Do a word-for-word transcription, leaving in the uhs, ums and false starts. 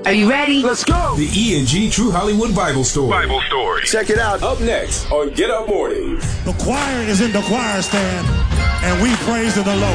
Are you ready? Let's go. The E and G True Hollywood Bible Story. Bible Story. Check it out. Up next on Get Up Mornings. The choir is in the choir stand, and we praise the Lord.